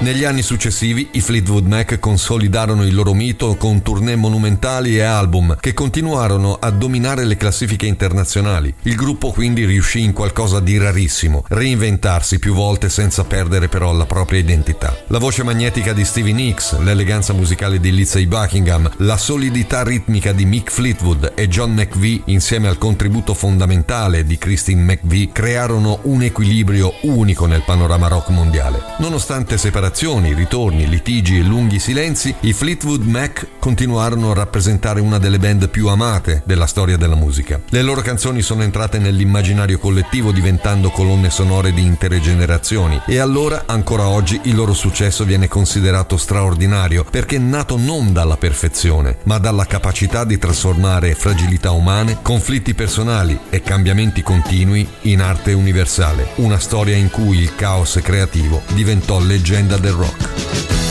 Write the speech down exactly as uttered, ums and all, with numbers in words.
Negli anni successivi i Fleetwood Mac consolidarono il loro mito con tournée monumentali e album che continuarono a dominare le classifiche internazionali. Il gruppo quindi riuscì in qualcosa di rarissimo, reinventarsi più volte senza perdere però la propria identità. La voce magnetica di Stevie Nicks, l'eleganza musicale di Lindsey Buckingham, la solidità ritmica di Mick Fleetwood e John McVie insieme al contributo fondamentale di Christine McVie crearono un equilibrio unico nel panorama rock mondiale. Nonostante separazioni, ritorni, litigi e lunghi silenzi, i Fleetwood Mac continuarono a rappresentare una delle band più amate della storia della musica. Le loro canzoni sono entrate nell'immaginario collettivo diventando colonne sonore di intere generazioni e allora, ancora oggi, il loro successo viene considerato straordinario perché è nato non dalla perfezione, ma dalla capacità di trasformare fragilità umane, conflitti personali e cambiamenti continui in arte universale. Una storia in cui il caos creativo diventò leggenda del rock.